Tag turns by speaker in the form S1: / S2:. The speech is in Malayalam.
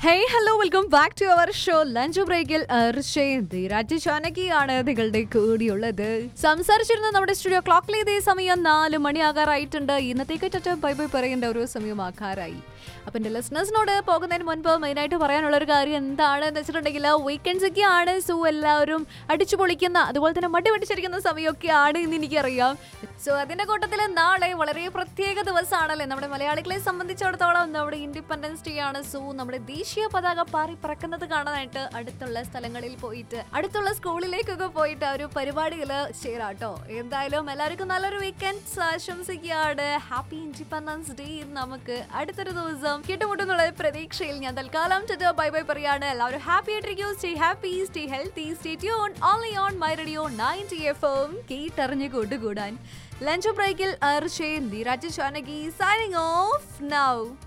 S1: Hey hello welcome back to our show lunch ബ്രേക്കിൽ ധീരാജ് ചാനകിയാണ് നിങ്ങളുടെ കൂടിയുള്ളത്. സംസാരിച്ചിരുന്ന നമ്മുടെ സ്റ്റുഡിയോ ക്ലോക്കിൽ ഇതേ സമയം 4 മണിയാകാറായിട്ടുണ്ട്. ഇന്നത്തേക്ക് ചച്ച ബൈ ബൈ പറയേണ്ട ഒരു സമയമാകാറായി. അപ്പം എൻ്റെ ലിസണേഴ്സിനോട് പോകുന്നതിന് മുൻപ് മെയിനായിട്ട് പറയാനുള്ള ഒരു കാര്യം എന്താണെന്ന് വെച്ചിട്ടുണ്ടെങ്കിൽ വീക്കെൻഡ്സ് ഒക്കെ ആണ്. സോ എല്ലാവരും അടിച്ചു പൊളിക്കുന്ന അതുപോലെ തന്നെ മടി പിടിച്ചിരിക്കുന്ന സമയമൊക്കെ ആണ് എന്ന് എനിക്കറിയാം. സോ അതിന്റെ കൂട്ടത്തിൽ നാളെ വളരെ പ്രത്യേക ദിവസമാണല്ലേ നമ്മുടെ മലയാളികളെ സംബന്ധിച്ചിടത്തോളം. നമ്മുടെ ഇൻഡിപെൻഡൻസ് ഡേ ആണ്. സോ നമ്മുടെ ദേശീയ പതാക പാറി പറക്കുന്നത് കാണാനായിട്ട് അടുത്തുള്ള സ്ഥലങ്ങളിൽ പോയിട്ട് അടുത്തുള്ള സ്കൂളിലേക്കൊക്കെ പോയിട്ട് ഒരു പരിപാടികൾ ചേരാട്ടോ. എന്തായാലും എല്ലാവർക്കും നല്ലൊരു വീക്കെൻഡ് ആശംസിക്കുകയാണ്. Happy independence day. നമുക്ക് അടുത്തൊരു ദിവസം കേട്ടുമുട്ടുന്നുള്ള പ്രതീക്ഷയിൽ ഞാൻ തൽക്കാലം ബൈ ബൈ പറയാണ്. എല്ലാവരും ഹാപ്പി ആയിട്ടിരിക്കും. Stay happy, stay healthy, stay tune only on my radio 90 FM. കേട്ടറിഞ്ഞ് കൂട്ടുകൂടാൻ ലഞ്ച് ബ്രേക്കിൽ ധീരാജ് ചാനകി സൈനിങ് ഓഫ് നൗ.